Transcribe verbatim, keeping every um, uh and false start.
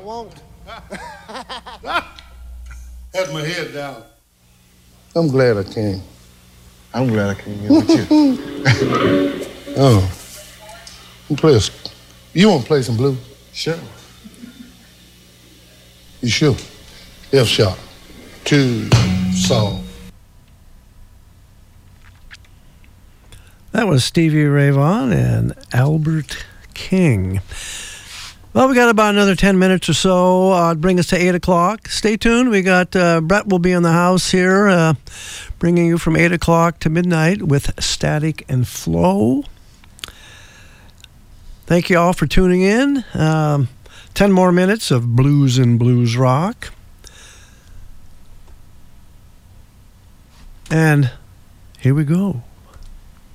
won't. Had my head down. I'm glad I came. I'm glad I came here with you. Oh. You play a, you want to play some blues? Sure. You sure? F sharp. Two, soft. That was Stevie Ray Vaughan and Albert King. Well, we got about another ten minutes or so. Uh, bring us to eight o'clock. Stay tuned. We got uh, Brett will be in the house here, uh, bringing you from eight o'clock to midnight with Static and Flow. Thank you all for tuning in. Um, ten more minutes of blues and blues rock. And here we go.